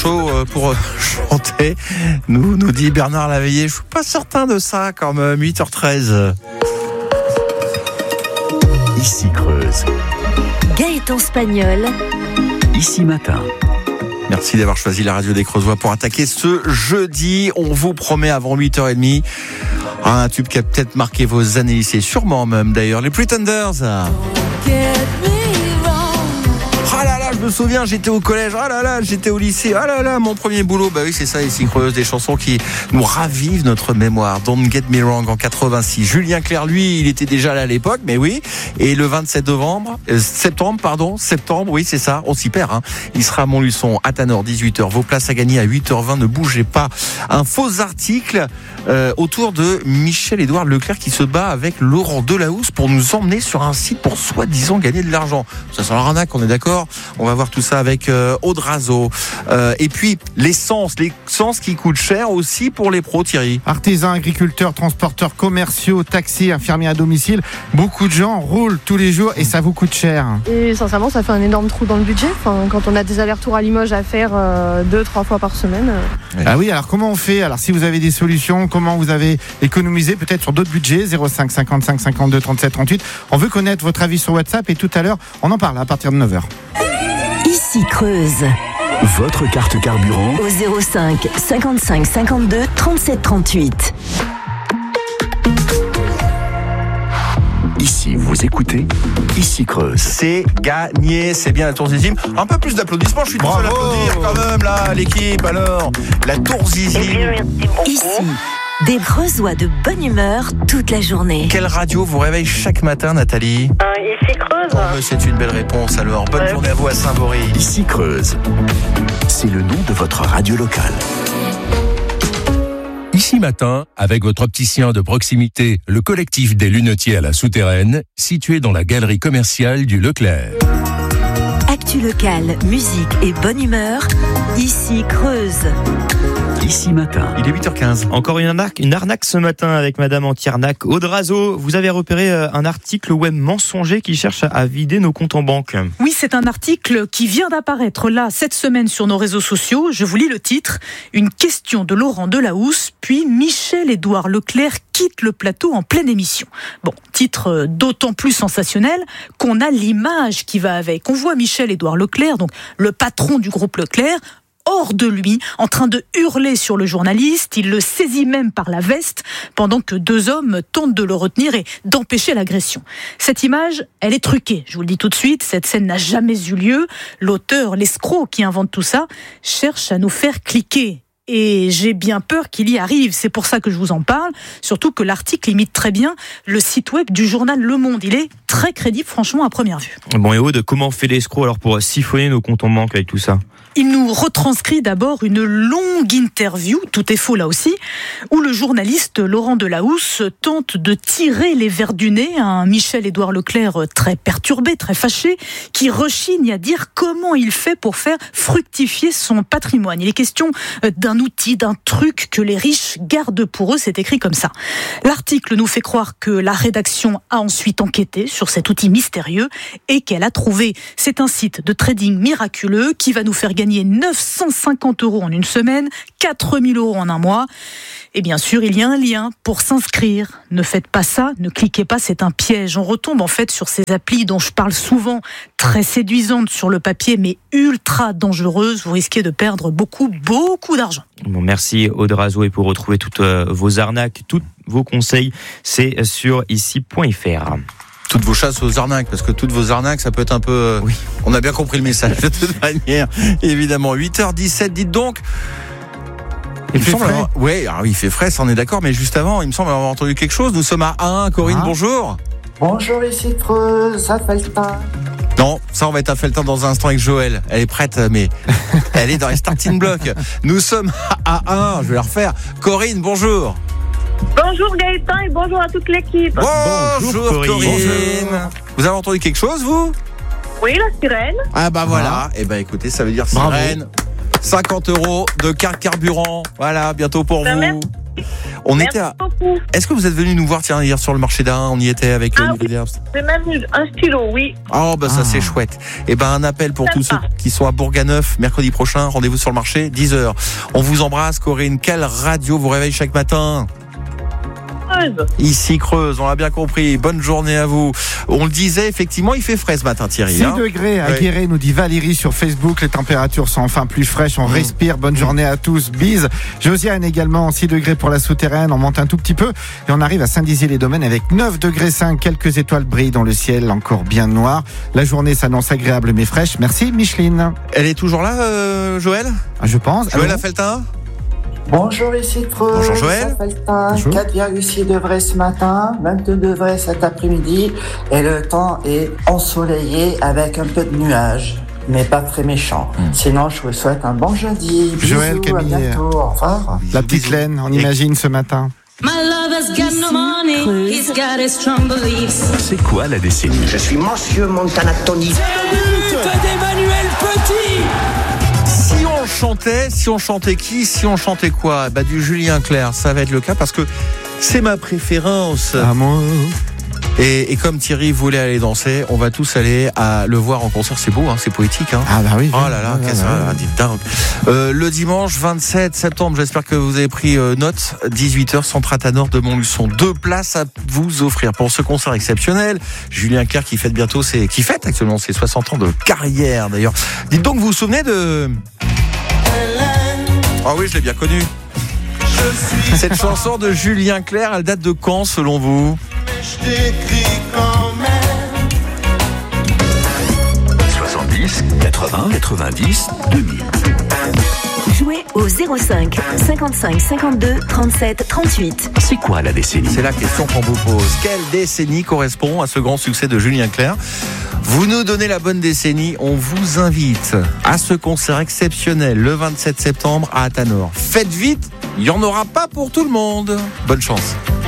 chaud pour chanter, nous dit Bernard Laveillé. Je suis pas certain de ça quand même. 8h13. Ici Creuse. Gaëtan Spagnol. Ici Matin. Merci d'avoir choisi la radio des Creusois pour attaquer ce jeudi. On vous promet avant 8h30 un tube qui a peut-être marqué vos années lycée, sûrement même d'ailleurs, les Pretenders. Ah là là, je me souviens, j'étais au collège, ah là là, j'étais au lycée, ah là là, mon premier boulot. Bah oui, c'est ça, ici Creuse, des chansons qui nous ravivent notre mémoire. Don't Get Me Wrong en 86. Julien Clerc, lui, il était déjà là à l'époque, mais oui. Et le 27 septembre, oui, c'est ça, on s'y perd, hein. Il sera à Montluçon, à Tanor, 18h. Vos places à gagner à 8h20, ne bougez pas. Un faux article autour de Michel-Édouard Leclerc qui se bat avec Laurent Delahousse pour nous emmener sur un site pour soi-disant gagner de l'argent. Ça sent l'arnaque, on est d'accord? On va voir tout ça avec Aude Razo. Et puis l'essence qui coûte cher aussi pour les pros, Thierry. Artisans, agriculteurs, transporteurs commerciaux, taxis, infirmiers à domicile, beaucoup de gens roulent tous les jours et ça vous coûte cher. Et sincèrement, ça fait un énorme trou dans le budget. Enfin, quand on a des allers-retours à Limoges à faire 2-3 fois par semaine. Ah oui, alors comment on fait? Alors si vous avez des solutions, comment vous avez économisé peut-être sur d'autres budgets? 05 55 52 37 38. On veut connaître votre avis sur WhatsApp et tout à l'heure, on en parle à partir de 9h. Ici Creuse. Votre carte carburant Au 05 55 52 37 38. Ici, vous écoutez Ici Creuse. C'est gagné, c'est bien la Tourzizime. Un peu plus d'applaudissements, je suis tout seul à applaudir quand même là, l'équipe. Alors, la Tourzizime. Ici, des Creusois de bonne humeur toute la journée. Quelle radio vous réveille chaque matin, Nathalie? Ici Creuse. Oh, mais c'est une belle réponse alors. Bonne journée à vous à Saint-Vaury. Ici Creuse. C'est le nom de votre radio locale. Ici Matin, avec votre opticien de proximité, le collectif des lunetiers à la Souterraine, situé dans la galerie commerciale du Leclerc. Actu locale, musique et bonne humeur. Ici Creuse. Ici Matin. Il est 8h15. Encore une arnaque ce matin avec Madame Anti-Arnaque. Aude Razo, vous avez repéré un article web mensonger qui cherche à vider nos comptes en banque. Oui, c'est un article qui vient d'apparaître là cette semaine sur nos réseaux sociaux. Je vous lis le titre. Une question de Laurent Delahousse, puis Michel-Édouard Leclerc quitte le plateau en pleine émission. Bon, titre d'autant plus sensationnel qu'on a l'image qui va avec. On voit Michel-Édouard Leclerc, donc le patron du groupe Leclerc, hors de lui, en train de hurler sur le journaliste. Il le saisit même par la veste pendant que deux hommes tentent de le retenir et d'empêcher l'agression. Cette image, elle est truquée. Je vous le dis tout de suite, cette scène n'a jamais eu lieu. L'auteur, l'escroc qui invente tout ça, cherche à nous faire cliquer. Et j'ai bien peur qu'il y arrive. C'est pour ça que je vous en parle. Surtout que l'article imite très bien le site web du journal Le Monde. Il est très crédible, franchement, à première vue. Bon, et Aude, comment fait l'escroc alors pour siphonner nos comptes en banque avec tout ça ? Il nous retranscrit d'abord une longue interview, tout est faux là aussi, où le journaliste Laurent Delahousse tente de tirer les vers du nez à un Michel-Édouard Leclerc très perturbé, très fâché, qui rechigne à dire comment il fait pour faire fructifier son patrimoine. Il est question d'un outil, d'un truc que les riches gardent pour eux, c'est écrit comme ça. L'article nous fait croire que la rédaction a ensuite enquêté sur cet outil mystérieux et qu'elle a trouvé. C'est un site de trading miraculeux qui va nous faire gagner 950 € en une semaine, 4000 € en un mois. Et bien sûr, il y a un lien pour s'inscrire. Ne faites pas ça, ne cliquez pas, c'est un piège. On retombe en fait sur ces applis dont je parle souvent, très séduisantes sur le papier, mais ultra dangereuses. Vous risquez de perdre beaucoup d'argent. Bon, merci Aude Razo, et pour retrouver toutes vos arnaques, tous vos conseils, c'est sur ici.fr. Toutes vos chasses aux arnaques, parce que toutes vos arnaques, ça peut être un peu... Oui. On a bien compris le message, de toute manière, évidemment. 8h17, dites donc... Il fait frais. Oui, il fait frais, ça on est d'accord, mais juste avant, il me semble avoir entendu quelque chose. Nous sommes à 1. Corinne, bonjour. Bonjour, ici Creuse, à Feltin. Non, ça on va être à Feltin dans un instant avec Joël. Elle est prête, mais elle est dans les starting blocks. Nous sommes à 1, je vais la refaire. Corinne, bonjour. Bonjour Gaëtan et bonjour à toute l'équipe. Bonjour Corinne. Bonjour. Vous avez entendu quelque chose, vous ? Oui, la sirène. Ah bah voilà. Et bah écoutez, ça veut dire sirène. 50 € de carte carburant. Voilà, bientôt pour vous. Merci. On Merci était à... beaucoup. Est-ce que vous êtes venu nous voir hier sur le marché d'Ain? On y était avec Ah Olivier Derbs. J'ai même eu un stylo, oui. Oh bah ça c'est chouette. Et ben un appel pour tous ceux qui sont à Bourganeuf mercredi prochain. Rendez-vous sur le marché 10h. On vous embrasse Corinne. Quelle radio vous réveille chaque matin? Ici Creuse, on l'a bien compris. Bonne journée à vous. On le disait, effectivement, il fait frais ce matin, Thierry. 6 degrés à Guéret, nous dit Valérie sur Facebook. Les températures sont enfin plus fraîches. On respire. Bonne journée à tous. Bise. Josiane également, 6 degrés pour la souterraine. On monte un tout petit peu et on arrive à Saint-Dizier-les-Domaines avec 9 degrés 5. Quelques étoiles brillent dans le ciel, encore bien noir. La journée s'annonce agréable mais fraîche. Merci Micheline. Elle est toujours là, Joël? Je pense. Joël Afeltin? Bonjour ici Creuse. Bonjour Joël. 4,6 degrés ce matin, 22 degrés cet après-midi et le temps est ensoleillé avec un peu de nuages, mais pas très méchant. Sinon, je vous souhaite un bon jeudi. Bisous, Joël Camille. à bientôt. Au revoir. La petite laine, on imagine ce matin. C'est quoi la décennie? Je suis Monsieur Montanatoni. d'Emmanuel Petit. Si on chantait qui? Si on chantait quoi? Bah du Julien Clerc, ça va être le cas parce que c'est ma préférence. Amour. Et comme Thierry voulait aller danser, on va tous aller à le voir en concert. C'est beau, hein, c'est poétique. Hein. Ah bah oui. Oh là là, qu'est-ce que ça, dites dingue. Le dimanche 27 septembre, j'espère que vous avez pris note. 18h, Centre Athanor de Montluçon. 2 places à vous offrir pour ce concert exceptionnel. Julien Clerc qui fête actuellement ses 60 ans de carrière d'ailleurs. Dites donc, vous vous souvenez de... Ah oui, je l'ai bien connu. Cette chanson de Julien Clerc, elle date de quand selon vous? 70, 80, 90, 2000. Jouez au 05 55 52 37 38. C'est quoi la décennie? C'est la question qu'on vous pose. Quelle décennie correspond à ce grand succès de Julien Clerc? Vous nous donnez la bonne décennie, on vous invite à ce concert exceptionnel le 27 septembre à Athanor. Faites vite, il n'y en aura pas pour tout le monde. Bonne chance.